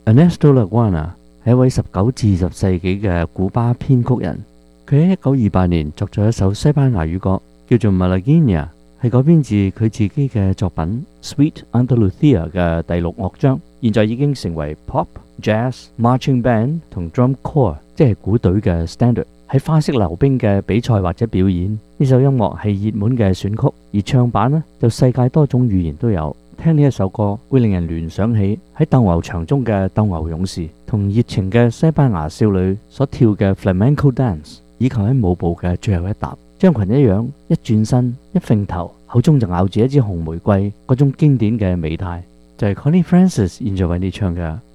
Ernesto Leguina 係一位19至20世紀嘅古巴編曲人，佢喺1928年作咗一首西班牙語歌，叫做《Malagueña》，係改編自佢自己嘅作品《Sweet Andalucía》嘅第6樂章，現在已經成為 pop、jazz、marching band 同 drum corps， 即係鼓隊嘅 standard。喺花式溜冰嘅比賽或者表演，呢首音樂係熱門嘅選曲，而唱版呢就世界多種語言都有。聽呢一首歌會令人聯想起喺鬥牛場中嘅鬥牛勇士，同熱情嘅西班牙少女所跳嘅 flamenco dance， 以及喺舞步嘅最後一踏，將裙一樣一轉身一揈頭，口中就咬住一支紅玫瑰，嗰種經典嘅美態，就係 Connie Francis 現在為你唱嘅